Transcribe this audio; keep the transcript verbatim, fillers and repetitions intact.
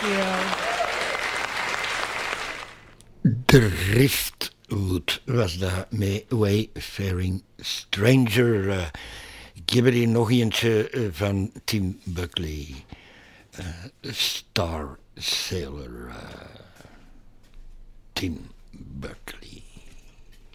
Ja. Driftwood was dat met Wayfaring Stranger. Uh, ik heb er hier nog eentje uh, van Tim Buckley. Uh, Star Sailor. Uh, Tim.